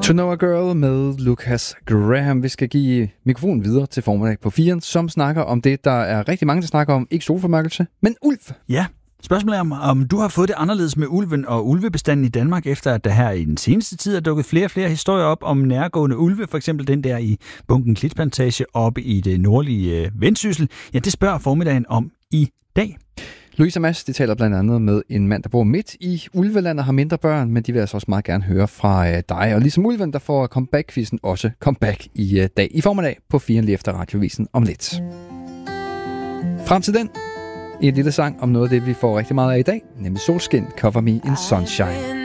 To Know a Girl med Lucas Graham. Vi skal give mikrofonen videre til formiddag på 4, som snakker om det, der er rigtig mange, der snakker om. Ikke solformørkelse, men ulv. Ja, spørgsmålet er, om du har fået det anderledes med ulven og ulvebestanden i Danmark, efter at der her i den seneste tid er dukket flere og flere historier op om nærgående ulve, for eksempel den der i Bunken Klitplantage oppe i det nordlige Vendsyssel. Ja, det spørger formiddagen om i dag. Louise og Mads, de taler blandt andet med en mand, der bor midt i Ulveland og har mindre børn, men de vil altså også meget gerne høre fra dig. Og ligesom Ulven, der får comeback-quizzen også comeback i dag i formiddag på 4 lige efter Radiovisen om lidt. Frem til den, en lille sang om noget af det, vi får rigtig meget af i dag, nemlig Solskin, Cover Me in Sunshine.